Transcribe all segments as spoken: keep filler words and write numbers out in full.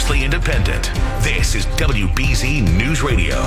Fiercely independent. This is W B Z News Radio.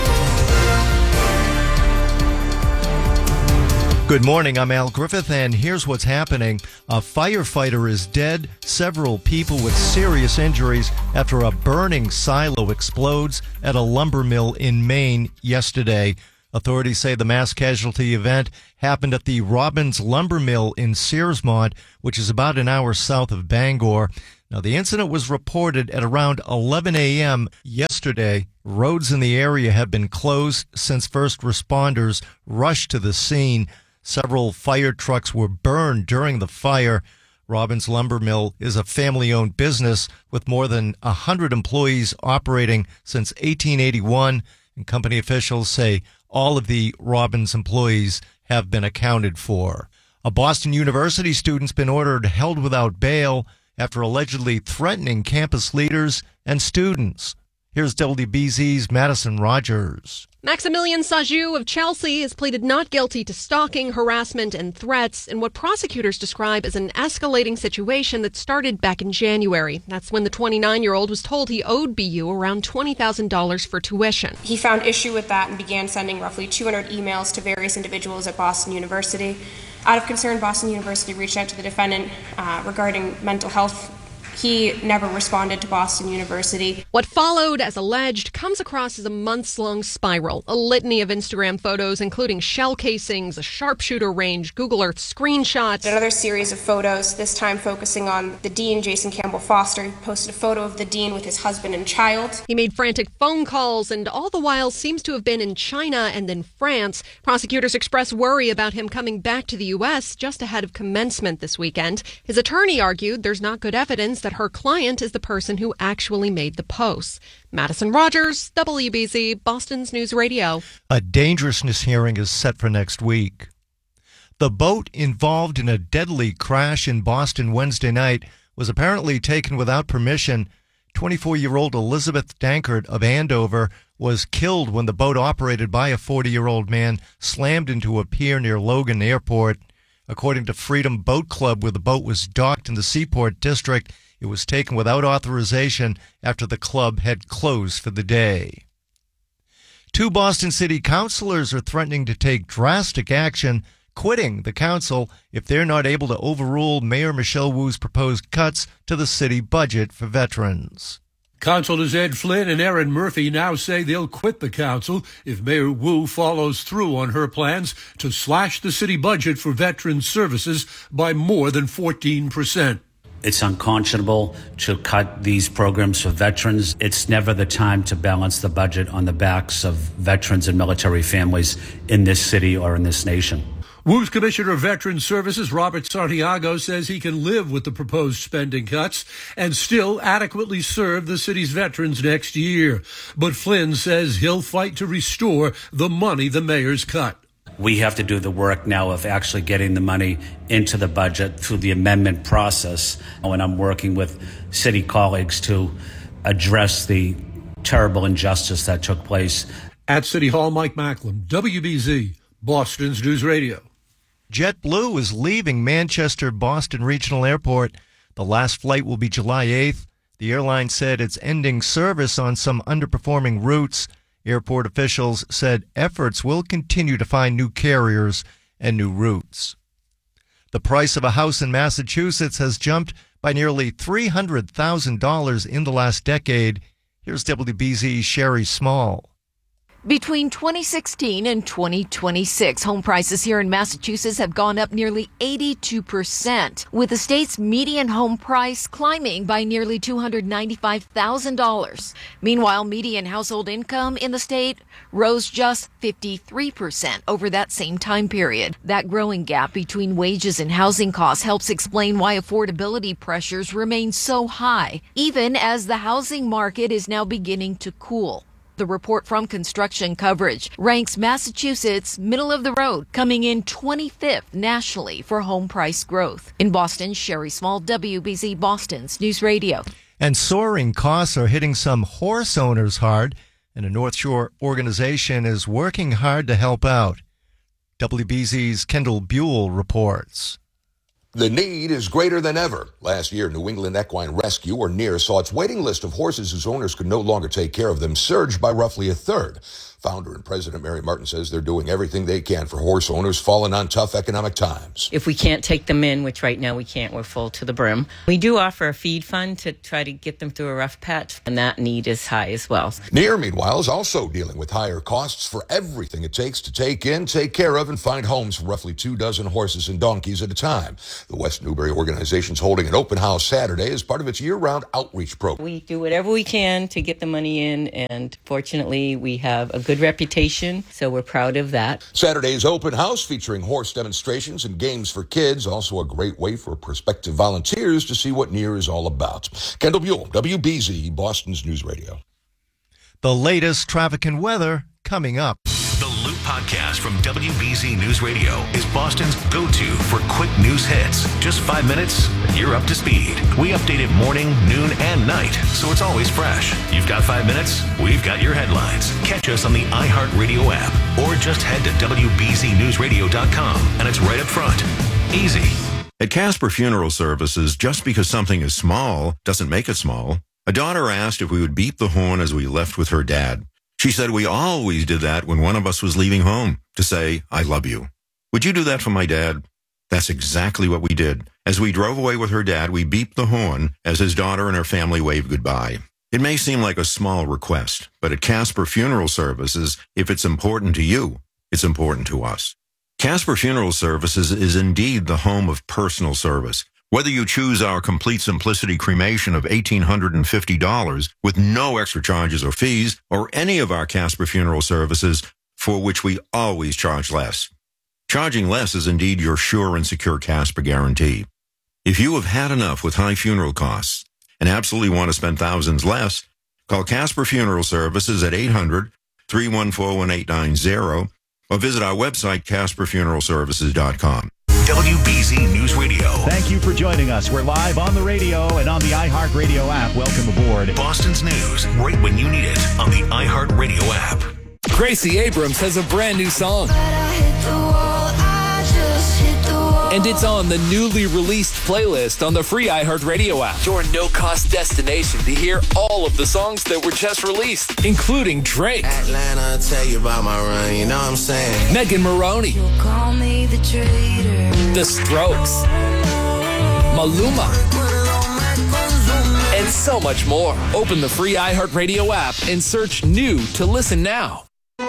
Good morning, I'm Al Griffith, and here's what's happening. A firefighter is dead, several people with serious injuries after a burning silo explodes at a lumber mill in Maine yesterday. Authorities say the mass casualty event happened at the Robbins Lumber Mill in Searsmont, which is about an hour south of Bangor. Now, the incident was reported at around eleven a.m. yesterday. Roads in the area have been closed since first responders rushed to the scene. Several fire trucks were burned during the fire. Robbins Lumber Mill is a family-owned business with more than one hundred employees operating since eighteen eighty-one, and company officials say all of the Robbins employees have been accounted for. A Boston University student's been ordered held without bail after allegedly threatening campus leaders and students. Here's W B Z's Madison Rogers. Maximilian Sajou of Chelsea has pleaded not guilty to stalking, harassment, and threats in what prosecutors describe as an escalating situation that started back in January. That's when the twenty-nine-year-old was told he owed B U around twenty thousand dollars for tuition. He found issue with that and began sending roughly two hundred emails to various individuals at Boston University. Out of concern, Boston University reached out to the defendant uh, regarding mental health. He never responded to Boston University. What followed, as alleged, comes across as a months-long spiral. A litany of Instagram photos, including shell casings, a sharpshooter range, Google Earth screenshots. Another series of photos, this time focusing on the dean, Jason Campbell Foster. He posted a photo of the dean with his husband and child. He made frantic phone calls and all the while seems to have been in China and then France. Prosecutors express worry about him coming back to the U S just ahead of commencement this weekend. His attorney argued there's not good evidence that her client is the person who actually made the posts. Madison Rogers, W B Z, Boston's News Radio. A dangerousness hearing is set for next week. The boat involved in a deadly crash in Boston Wednesday night was apparently taken without permission. twenty-four-year-old Elizabeth Dankert of Andover was killed when the boat operated by a forty-year-old man slammed into a pier near Logan Airport. According to Freedom Boat Club, where the boat was docked in the Seaport District, it was taken without authorization after the club had closed for the day. Two Boston City councilors are threatening to take drastic action, quitting the council if they're not able to overrule Mayor Michelle Wu's proposed cuts to the city budget for veterans. Councilors Ed Flynn and Erin Murphy now say they'll quit the council if Mayor Wu follows through on her plans to slash the city budget for veteran services by more than fourteen percent. It's unconscionable to cut these programs for veterans. It's never the time to balance the budget on the backs of veterans and military families in this city or in this nation. Wu's Commissioner of Veteran Services, Robert Santiago, says he can live with the proposed spending cuts and still adequately serve the city's veterans next year. But Flynn says he'll fight to restore the money the mayor's cut. We have to do the work now of actually getting the money into the budget through the amendment process. And I'm working with city colleagues to address the terrible injustice that took place. At City Hall, Mike Macklem, W B Z, Boston's News Radio. JetBlue is leaving Manchester Boston Regional Airport. The last flight will be July eighth. The airline said it's ending service on some underperforming routes. Airport officials said efforts will continue to find new carriers and new routes. The price of a house in Massachusetts has jumped by nearly three hundred thousand dollars in the last decade. Here's W B Z's Sherry Small. Between twenty sixteen and twenty twenty-six, home prices here in Massachusetts have gone up nearly eighty-two percent, with the state's median home price climbing by nearly two hundred ninety-five thousand dollars. Meanwhile, median household income in the state rose just fifty-three percent over that same time period. That growing gap between wages and housing costs helps explain why affordability pressures remain so high, even as the housing market is now beginning to cool. The report from Construction Coverage ranks Massachusetts middle of the road, coming in twenty-fifth nationally for home price growth. In Boston, Sherry Small, W B Z Boston's News Radio. And soaring costs are hitting some horse owners hard, and a North Shore organization is working hard to help out. W B Z's Kendall Buell reports. The need is greater than ever. Last year, New England Equine Rescue, or NEAR, saw its waiting list of horses whose owners could no longer take care of them surge by roughly a third. Founder and President Mary Martin says they're doing everything they can for horse owners falling on tough economic times. If we can't take them in, which right now we can't, we're full to the brim, we do offer a feed fund to try to get them through a rough patch, and that need is high as well. NEAR, meanwhile, is also dealing with higher costs for everything it takes to take in, take care of, and find homes for roughly two dozen horses and donkeys at a time. The West Newbury organization is holding an open house Saturday as part of its year-round outreach program. We do whatever we can to get the money in, and fortunately, we have a good reputation. So we're proud of that. Saturday's open house featuring horse demonstrations and games for kids. Also a great way for prospective volunteers to see what NEAR is all about. Kendall Buell, W B Z, Boston's News Radio. The latest traffic and weather coming up. The Loop Podcast from W B Z News Radio is Boston's go-to for quick news hits. Just five minutes, you're up to speed. We update it morning, noon, and night, so it's always fresh. You've got five minutes, we've got your headlines. Catch us on the iHeartRadio app, or just head to W B Z news radio dot com, and it's right up front. Easy. At Casper Funeral Services, just because something is small doesn't make it small. A daughter asked if we would beep the horn as we left with her dad. She said we always did that when one of us was leaving home, to say, I love you. Would you do that for my dad? That's exactly what we did. As we drove away with her dad, we beeped the horn as his daughter and her family waved goodbye. It may seem like a small request, but at Casper Funeral Services, if it's important to you, it's important to us. Casper Funeral Services is indeed the home of personal service. Whether you choose our Complete Simplicity cremation of one thousand eight hundred fifty dollars with no extra charges or fees, or any of our Casper Funeral Services for which we always charge less. Charging less is indeed your sure and secure Casper guarantee. If you have had enough with high funeral costs and absolutely want to spend thousands less, call Casper Funeral Services at eight hundred, three one four, one eight nine zero or visit our website, casper funeral services dot com. W B Z News Radio. Thank you for joining us. We're live on the radio and on the iHeartRadio app. Welcome aboard. Boston's news, right when you need it, on the iHeartRadio app. Gracie Abrams has a brand new song. And it's on the newly released playlist on the free iHeartRadio app. Your no-cost destination to hear all of the songs that were just released, including Drake, Atlanta, tell you about my run, you know what I'm saying? Megan Maroney, You'll call me the traitor. The Strokes, Maluma, and so much more. Open the free iHeartRadio app and search new to listen now.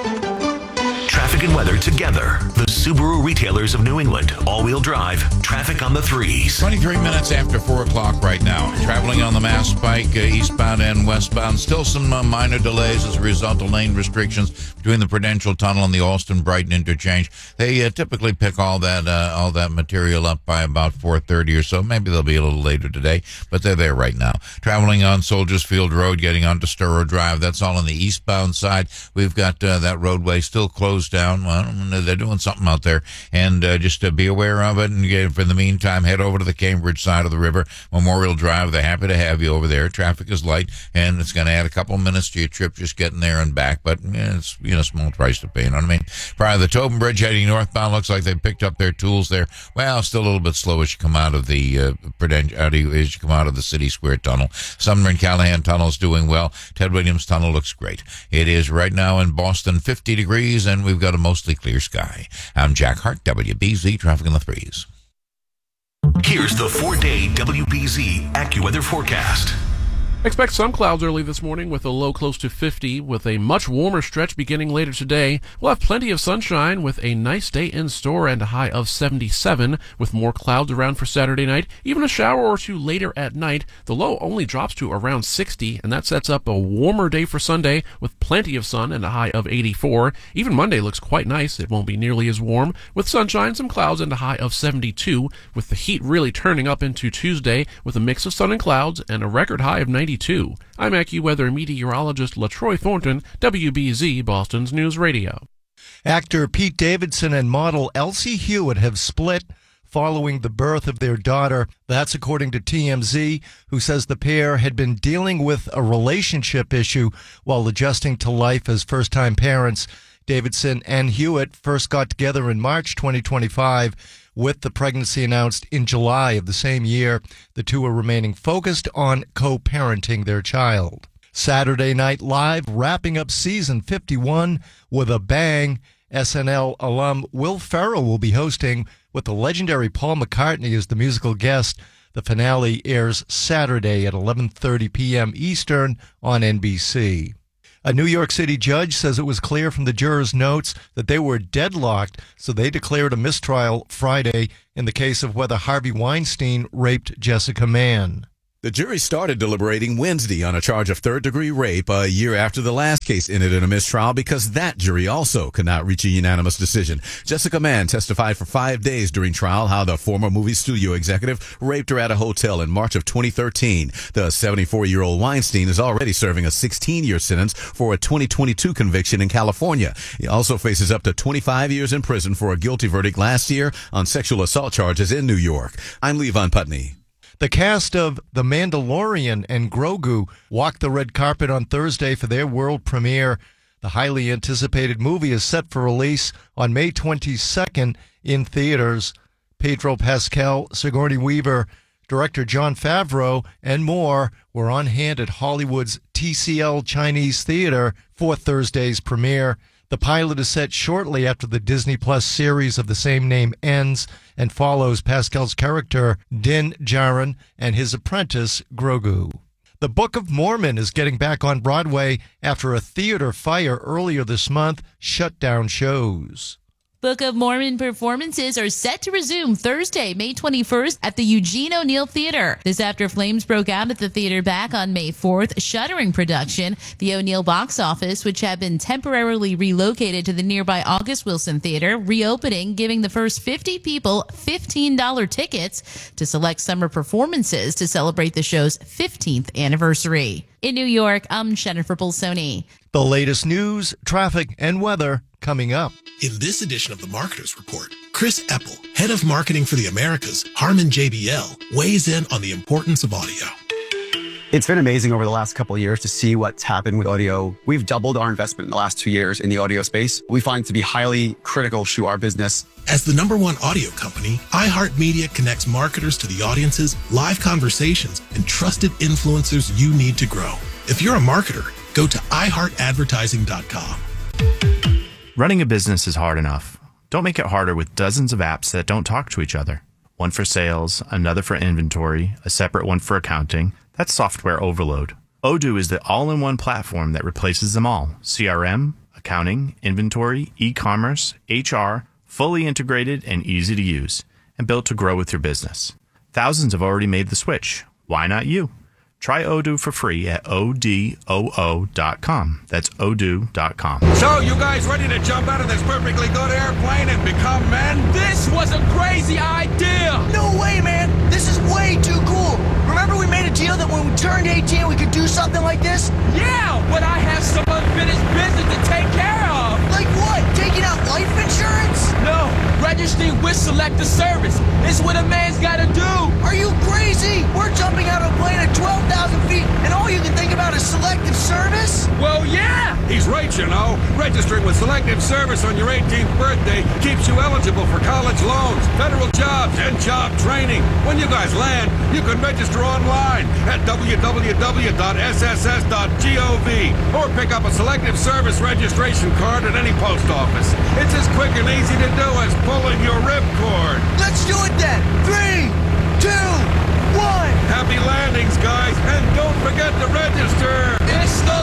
Traffic and weather together. The Subaru retailers of New England. All-wheel drive. Traffic on the threes. twenty-three minutes after four o'clock right now. Traveling on the Mass Pike, uh, eastbound and westbound. Still some uh, minor delays as a result of lane restrictions between the Prudential Tunnel and the Alston-Brighton interchange. They uh, typically pick all that uh, all that material up by about four thirty or so. Maybe they'll be a little later today, but they're there right now. Traveling on Soldiers Field Road, getting onto Sturrow Drive. That's all on the eastbound side. We've got uh, that roadway still closed down. Well, they're doing something out there, and uh, just to be aware of it. And get, in the meantime, head over to the Cambridge side of the river, Memorial Drive. They're happy to have you over there. Traffic is light, and it's going to add a couple minutes to your trip just getting there and back. But yeah, it's you know small price to pay. You know what I mean? Prior to the Tobin Bridge heading northbound, looks like they picked up their tools there. Well, still a little bit slow as you come out of the uh, Prudential, as you come out of the City Square Tunnel. Sumner and Callahan Tunnel is doing well. Ted Williams Tunnel looks great. It is right now in Boston fifty degrees, and we've got a mostly clear sky. I'm Jack Hart, W B Z Traffic in the Threes. Here's the four-day W B Z AccuWeather forecast. Expect some clouds early this morning with a low close to fifty, with a much warmer stretch beginning later today. We'll have plenty of sunshine with a nice day in store and a high of seventy-seven, with more clouds around for Saturday night. Even a shower or two later at night. The low only drops to around sixty, and that sets up a warmer day for Sunday with plenty of sun and a high of eighty-four. Even Monday looks quite nice. It won't be nearly as warm, with sunshine, some clouds, and a high of seventy-two, with the heat really turning up into Tuesday with a mix of sun and clouds and a record high of ninety-two. I'm AccuWeather meteorologist LaTroy Thornton, W B Z Boston's News Radio. Actor Pete Davidson and model Elsie Hewitt have split following the birth of their daughter. That's according to T M Z, who says the pair had been dealing with a relationship issue while adjusting to life as first-time parents. Davidson and Hewitt first got together in March twenty twenty-five, with the pregnancy announced in July of the same year. The two are remaining focused on co-parenting their child. Saturday Night Live wrapping up season fifty-one with a bang. S N L alum Will Ferrell will be hosting with the legendary Paul McCartney as the musical guest. The finale airs Saturday at eleven thirty p.m. Eastern on N B C. A New York City judge says it was clear from the jurors' notes that they were deadlocked, so they declared a mistrial Friday in the case of whether Harvey Weinstein raped Jessica Mann. The jury started deliberating Wednesday on a charge of third-degree rape a year after the last case ended in a mistrial because that jury also could not reach a unanimous decision. Jessica Mann testified for five days during trial how the former movie studio executive raped her at a hotel in March of twenty thirteen. The seventy-four-year-old Weinstein is already serving a sixteen-year sentence for a twenty twenty-two conviction in California. He also faces up to twenty-five years in prison for a guilty verdict last year on sexual assault charges in New York. I'm Levon Putney. The cast of The Mandalorian and Grogu walked the red carpet on Thursday for their world premiere. The highly anticipated movie is set for release on May twenty-second in theaters. Pedro Pascal, Sigourney Weaver, director Jon Favreau, and more were on hand at Hollywood's T C L Chinese Theater for Thursday's premiere. The pilot is set shortly after the Disney Plus series of the same name ends and follows Pascal's character, Din Djarin, and his apprentice, Grogu. The Book of Mormon is getting back on Broadway after a theater fire earlier this month shut down shows. Book of Mormon performances are set to resume Thursday, May twenty-first at the Eugene O'Neill Theater. This after flames broke out at the theater back on May fourth, shuttering production. The O'Neill box office, which had been temporarily relocated to the nearby August Wilson Theater, reopening, giving the first fifty people fifteen dollars tickets to select summer performances to celebrate the show's fifteenth anniversary. In New York, I'm Jennifer Bolsoni. The latest news, traffic, and weather coming up. In this edition of the Marketer's Report, Chris Epple, head of marketing for the Americas, Harman J B L, weighs in on the importance of audio. It's been amazing over the last couple of years to see what's happened with audio. We've doubled our investment in the last two years in the audio space. We find it to be highly critical to our business. As the number one audio company, iHeartMedia connects marketers to the audiences, live conversations, and trusted influencers you need to grow. If you're a marketer, go to i heart advertising dot com. Running a business is hard enough. Don't make it harder with dozens of apps that don't talk to each other. One for sales, another for inventory, a separate one for accounting. That's software overload. Odoo is the all-in-one platform that replaces them all. C R M, accounting, inventory, e-commerce, H R, fully integrated and easy to use, and built to grow with your business. Thousands have already made the switch. Why not you? Try Odoo for free at O D O O dot com. That's odoo dot com. So, you guys ready to jump out of this perfectly good airplane and become men? This was a crazy idea! No way, man! This is way too cool! Remember we made a deal that when we turned eighteen we could do something like this? Yeah, but I have some unfinished business to take care of! Like what? Taking out life insurance? No, registering with Selective Service. It's what a man's gotta do! Are you crazy? We're jumping out of a plane at twelve thousand feet, and all you can think about is Selective Service? Well, yeah! He's right, you know. Registering with Selective Service on your eighteenth birthday keeps you eligible for college loans, federal jobs, and job training. When you guys land, you can register online at w w w dot s s s dot gov or pick up a Selective Service registration card at any post office. It's as quick and easy to do as pulling your ripcord. Let's do it then! Three, two, one! Happy landings, guys, and don't forget to register! It's the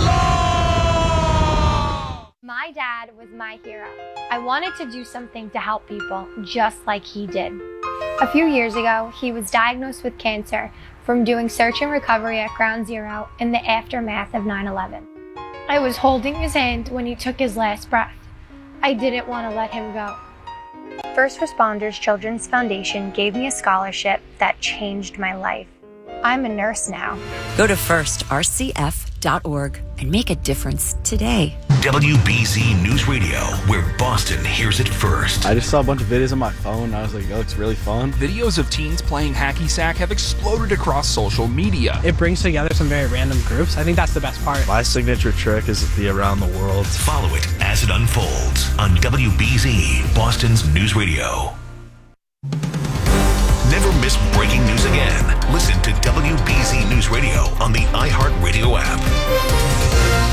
law! My dad was my hero. I wanted to do something to help people, just like he did. A few years ago, he was diagnosed with cancer from doing search and recovery at Ground Zero in the aftermath of nine eleven. I was holding his hand when he took his last breath. I didn't want to let him go. First Responders Children's Foundation gave me a scholarship that changed my life. I'm a nurse now. Go to first r c f dot org and make a difference today. W B Z News Radio, where Boston hears it first. I just saw a bunch of videos on my phone, and I was like, it looks really fun. Videos of teens playing hacky sack have exploded across social media. It brings together some very random groups. I think that's the best part. My signature trick is to be around the world. Follow it as it unfolds on W B Z, Boston's News Radio. Never miss breaking news again. Listen to W B Z News Radio on the iHeartRadio app.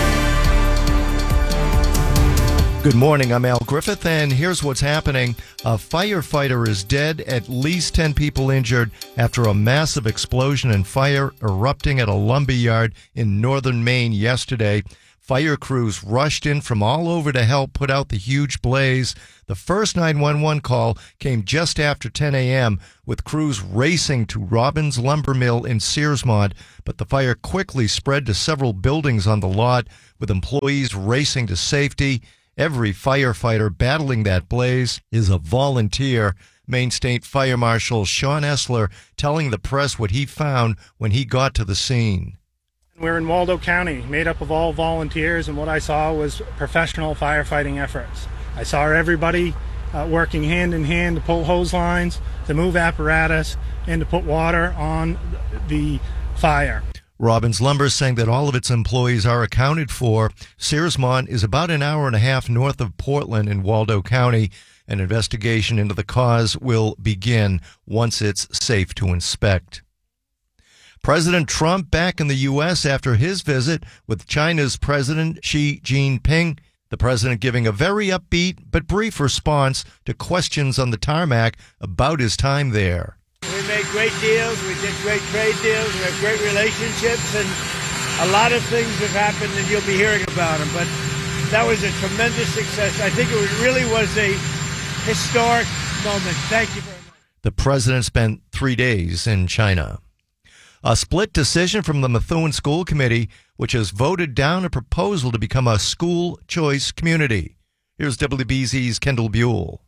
Good morning, I'm Al Griffith, and here's what's happening. A firefighter is dead, at least ten people injured after a massive explosion and fire erupting at a lumber yard in northern Maine yesterday. Fire crews rushed in from all over to help put out the huge blaze. The first nine one one call came just after ten a.m., with crews racing to Robbins Lumber Mill in Searsmont, but the fire quickly spread to several buildings on the lot, with employees racing to safety. Every firefighter battling that blaze is a volunteer. Maine State Fire Marshal Sean Essler telling the press what he found when he got to the scene. We're in Waldo County, made up of all volunteers, and what I saw was professional firefighting efforts. I saw everybody uh, working hand in hand to pull hose lines, to move apparatus, and to put water on the fire. Robbins Lumber saying that all of its employees are accounted for. Searsmont is about an hour and a half north of Portland in Waldo County. An investigation into the cause will begin once it's safe to inspect. President Trump back in the U S after his visit with China's President Xi Jinping. The president giving a very upbeat but brief response to questions on the tarmac about his time there. We made great deals. We did great trade deals. We have great relationships, and a lot of things have happened, and you'll be hearing about them. But that was a tremendous success. I think it really was a historic moment. Thank you very much. The president spent three days in China. A split decision from the Methuen School Committee, which has voted down a proposal to become a school choice community. Here's W B Z's Kendall Buell.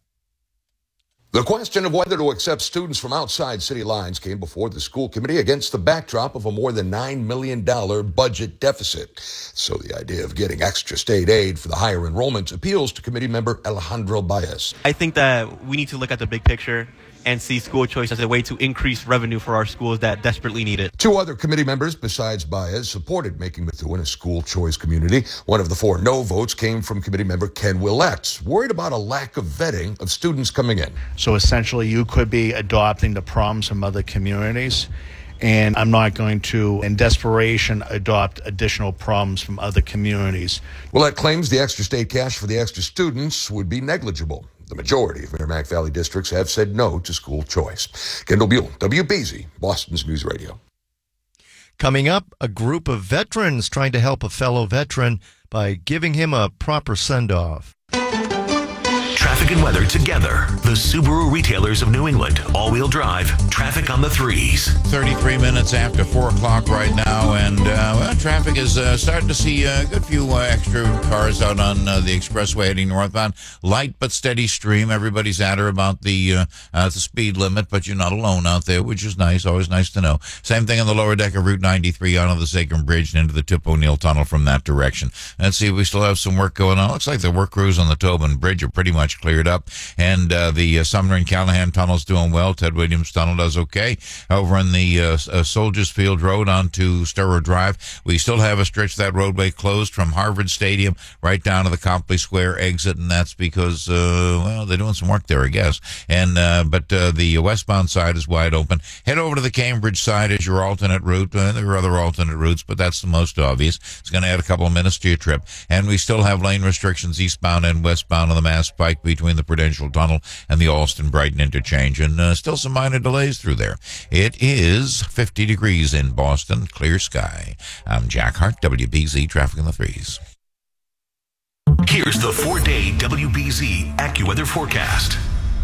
The question of whether to accept students from outside city lines came before the school committee against the backdrop of a more than nine million dollars budget deficit. So the idea of getting extra state aid for the higher enrollment appeals to committee member Alejandro Baez. I think that we need to look at the big picture and see school choice as a way to increase revenue for our schools that desperately need it. Two other committee members besides Baez supported making Methuen a school choice community. One of the four no votes came from committee member Ken Willett, worried about a lack of vetting of students coming in. So essentially you could be adopting the problems from other communities, and I'm not going to, in desperation, adopt additional problems from other communities. Willett claims the extra state cash for the extra students would be negligible. The majority of Merrimack Valley districts have said no to school choice. Kendall Buell, W B Z, Boston's News Radio. Coming up, a group of veterans trying to help a fellow veteran by giving him a proper send-off. Traffic and weather together. The Subaru retailers of New England. All-wheel drive. Traffic on the threes. thirty-three minutes after four o'clock right now, and uh, well, traffic is uh, starting to see a good few uh, extra cars out on uh, the expressway heading northbound. Light but steady stream. Everybody's at her about the uh, uh, the speed limit, but you're not alone out there, which is nice. Always nice to know. Same thing on the lower deck of Route ninety-three onto the Sacrum Bridge and into the Tip O'Neill Tunnel from that direction. Let's see, we still have some work going on. Looks like the work crews on the Tobin Bridge are pretty much cleared up, and uh, the uh, Sumner and Callahan tunnel's doing well. Ted Williams Tunnel does okay. Over in the uh, uh, Soldiers Field Road onto Sturrow Drive, we still have a stretch of that roadway closed from Harvard Stadium right down to the Copley Square exit, and that's because, uh, well, they're doing some work there, I guess. And uh, but uh, the westbound side is wide open. Head over to the Cambridge side as your alternate route. Uh, there are other alternate routes, but that's the most obvious. It's going to add a couple of minutes to your trip. And we still have lane restrictions eastbound and westbound on the Mass Pike between the Prudential Tunnel and the Alston-Brighton interchange, and uh, still some minor delays through there. It is fifty degrees in Boston, clear sky. I'm Jack Hart, W B Z Traffic in the Threes. Here's the four-day W B Z AccuWeather forecast.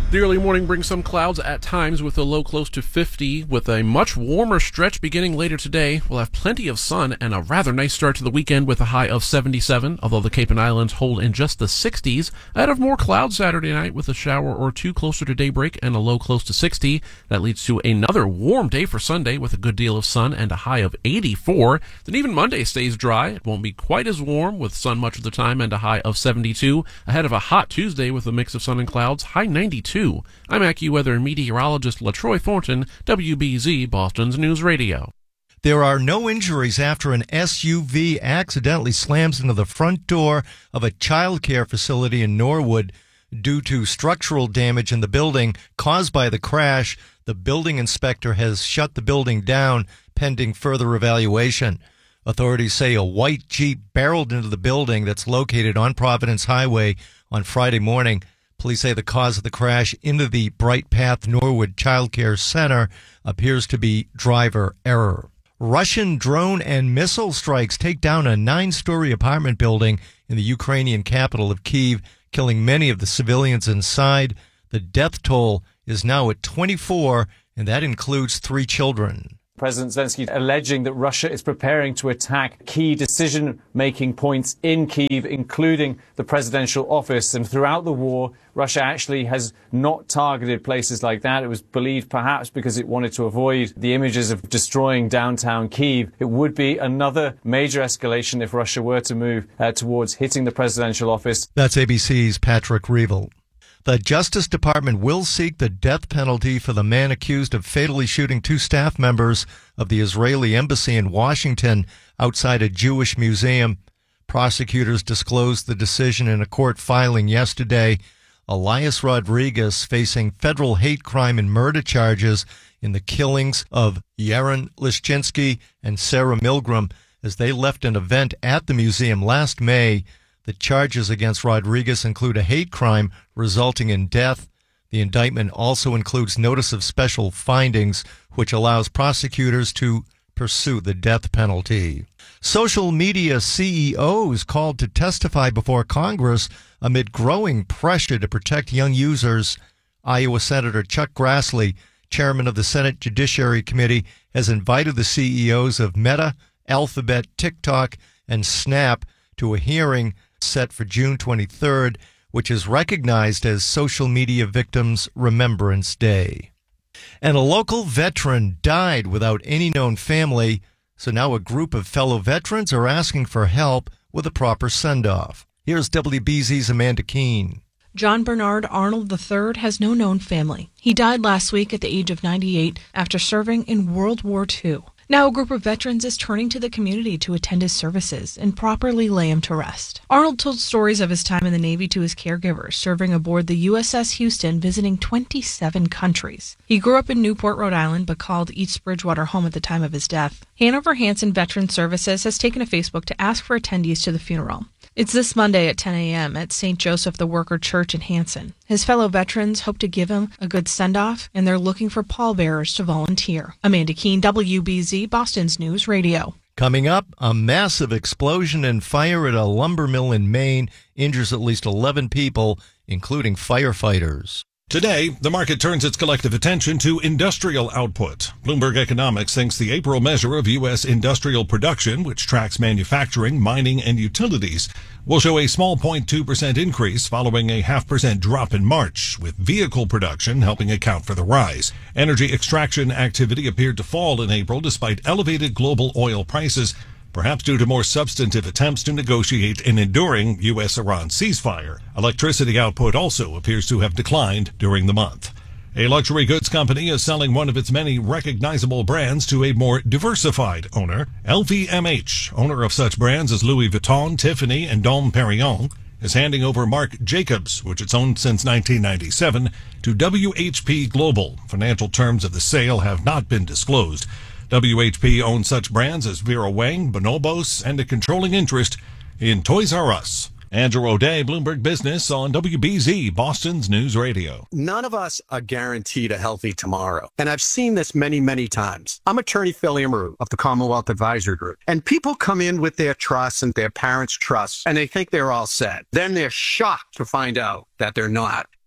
The early morning brings some clouds at times with a low close to fifty. With a much warmer stretch beginning later today, we'll have plenty of sun and a rather nice start to the weekend with a high of seventy-seven, although the Cape and Islands hold in just the sixties. Ahead of more clouds Saturday night with a shower or two closer to daybreak and a low close to sixty. That leads to another warm day for Sunday with a good deal of sun and a high of eighty-four. Then even Monday stays dry. It won't be quite as warm with sun much of the time and a high of seventy-two. Ahead of a hot Tuesday with a mix of sun and clouds, high ninety-two. I'm AccuWeather meteorologist LaTroy Thornton, W B Z Boston's News Radio. There are no injuries after an S U V accidentally slams into the front door of a child care facility in Norwood due to structural damage in the building caused by the crash. The building inspector has shut the building down pending further evaluation. Authorities say a white Jeep barreled into the building that's located on Providence Highway on Friday morning. Police say the cause of the crash into the Bright Path Norwood Child Care Center appears to be driver error. Russian drone and missile strikes take down a nine-story apartment building in the Ukrainian capital of Kyiv, killing many of the civilians inside. The death toll is now at twenty-four, and that includes three children. President Zelensky alleging that Russia is preparing to attack key decision-making points in Kyiv, including the presidential office. And throughout the war, Russia actually has not targeted places like that. It was believed perhaps because it wanted to avoid the images of destroying downtown Kyiv. It would be another major escalation if Russia were to move uh, towards hitting the presidential office. That's A B C's Patrick Reevell. The Justice Department will seek the death penalty for the man accused of fatally shooting two staff members of the Israeli embassy in Washington outside a Jewish museum. Prosecutors disclosed the decision in a court filing yesterday. Elias Rodriguez facing federal hate crime and murder charges in the killings of Yaron Lishchinsky and Sarah Milgram as they left an event at the museum last May. The charges against Rodriguez include a hate crime resulting in death. The indictment also includes notice of special findings, which allows prosecutors to pursue the death penalty. Social media C E Os called to testify before Congress amid growing pressure to protect young users. Iowa Senator Chuck Grassley, chairman of the Senate Judiciary Committee, has invited the C E Os of Meta, Alphabet, TikTok, and Snap to a hearing set for June twenty-third, which is recognized as Social Media Victims Remembrance Day. And a local veteran died without any known family, so now a group of fellow veterans are asking for help with a proper send-off. Here's W B Z's Amanda Keene. John Bernard Arnold the third has no known family. He died last week at the age of ninety-eight after serving in World War Two. Now a group of veterans is turning to the community to attend his services and properly lay him to rest. Arnold told stories of his time in the Navy to his caregivers, serving aboard the U S S Houston, visiting twenty-seven countries. He grew up in Newport, Rhode Island, but called East Bridgewater home at the time of his death. Hanover Hanson Veteran Services has taken to Facebook to ask for attendees to the funeral. It's this Monday at ten a.m. at Saint Joseph the Worker Church in Hanson. His fellow veterans hope to give him a good send-off, and they're looking for pallbearers to volunteer. Amanda Keene, W B Z, Boston's News Radio. Coming up, a massive explosion and fire at a lumber mill in Maine injures at least eleven people, including firefighters. Today, the market turns its collective attention to industrial output. Bloomberg Economics thinks the April measure of U S industrial production, which tracks manufacturing, mining, and utilities, will show a small zero point two percent increase following a half percent drop in March, with vehicle production helping account for the rise. Energy extraction activity appeared to fall in April despite elevated global oil prices, perhaps due to more substantive attempts to negotiate an enduring U S Iran ceasefire. Electricity output also appears to have declined during the month. A luxury goods company is selling one of its many recognizable brands to a more diversified owner. L V M H, owner of such brands as Louis Vuitton, Tiffany, and Dom Perignon, is handing over Marc Jacobs, which it's owned since nineteen ninety-seven, to W H P Global. Financial terms of the sale have not been disclosed. W H P owns such brands as Vera Wang, Bonobos, and a controlling interest in Toys R Us. Andrew O'Day, Bloomberg Business on W B Z, Boston's News Radio. None of us are guaranteed a healthy tomorrow. And I've seen this many, many times. I'm attorney Phil Amaru of the Commonwealth Advisory Group. And people come in with their trust and their parents' trust, and they think they're all set. Then they're shocked to find out that they're not.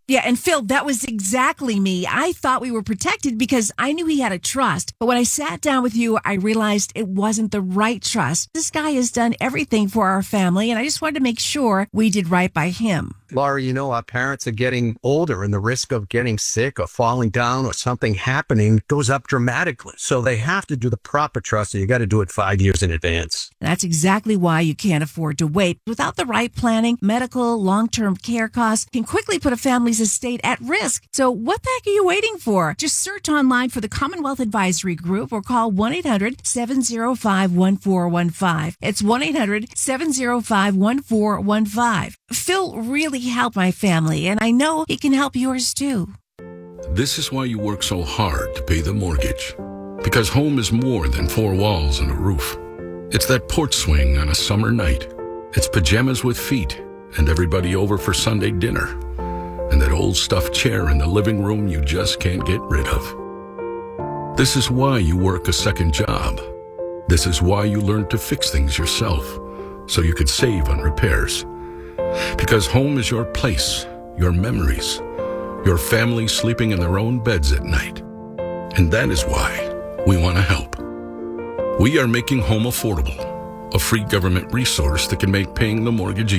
Yeah, and Phil, that was exactly me. I thought we were protected because I knew he had a trust. But when I sat down with you, I realized it wasn't the right trust. This guy has done everything for our family, and I just wanted to make sure we did right by him. Laura, you know, our parents are getting older and the risk of getting sick or falling down or something happening goes up dramatically. So they have to do the proper trust, and you got to do it five years in advance. That's exactly why you can't afford to wait. Without the right planning, medical, long-term care costs can quickly put a family's estate at risk. So what the heck are you waiting for? Just search online for the Commonwealth Advisory Group or call one eight hundred seven oh five one four one five. It's one eight hundred seven oh five one four one five. Phil really helped my family, and I know he can help yours too. This is why you work so hard to pay the mortgage. Because home is more than four walls and a roof. It's that porch swing on a summer night. It's pajamas with feet and everybody over for Sunday dinner. And that old stuffed chair in the living room you just can't get rid of. This is why you work a second job. This is why you learn to fix things yourself, so you could save on repairs. Because home is your place, your memories, your family sleeping in their own beds at night. And that is why we want to help. We are making home affordable, a free government resource that can make paying the mortgage